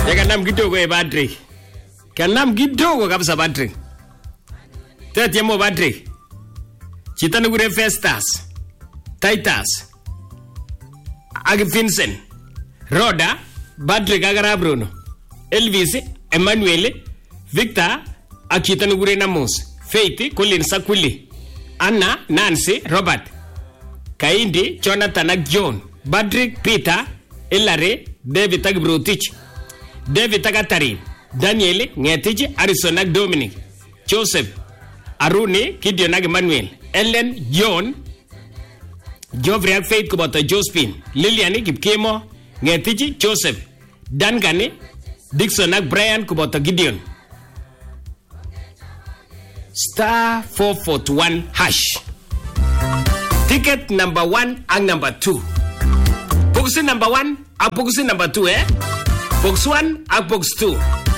Kanam kidogo Patrick. Kanam kidogo kabisa Patrick. Tatiamo Patrick. Chita nukure Festus, Titus, Ag Vincent, Rhoda, Patrick agara Bruno, Elvis, Emmanuel, Victor, ak chita nukure Namos, Faith, Colin Sakuli, Anna, Nancy, Robert, Kaindi, Jonathan ak John, Patrick, Peter, Elare, David ak Brutich, David ak Atari, Daniel, Ngetich, Harrison ak Dominic, Joseph, Aruni, Gideon ak Emmanuel, Ellen, John, Geoffrey ak Faith kuboto Josephine, Lilian, Kipkemo, Ngetich, Joseph, Duncan, Dixon ak Brian kuboto Gideon. Star 441 hash. Ticket number 1 and number 2. Box number 1 and box number 2 Box 1 and box 2.